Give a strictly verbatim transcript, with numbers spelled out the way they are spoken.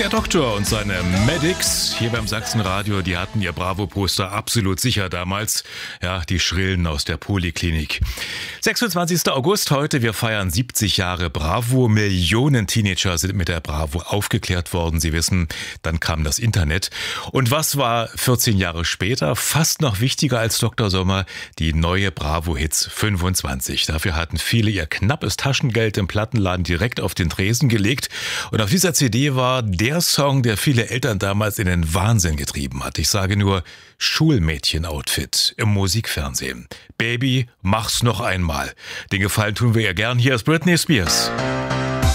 Der Doktor und seine Medics hier beim Sachsenradio, die hatten ihr Bravo-Poster absolut sicher damals. Ja, die Schrillen aus der Poliklinik. sechsundzwanzigster August heute, wir feiern siebzig Jahre Bravo. Millionen Teenager sind mit der Bravo aufgeklärt worden. Sie wissen, dann kam das Internet. Und was war vierzehn Jahre später? Fast noch wichtiger als Doktor Sommer, die neue Bravo-Hits fünfundzwanzig. Dafür hatten viele ihr knappes Taschengeld im Plattenladen direkt auf den Tresen gelegt. Und auf dieser C D war der Song, der viele Eltern damals in den Wahnsinn getrieben hat. Ich sage nur Schulmädchen-Outfit im Musikfernsehen. Baby, mach's noch einmal. Den Gefallen tun wir ihr gern. Hier ist Britney Spears.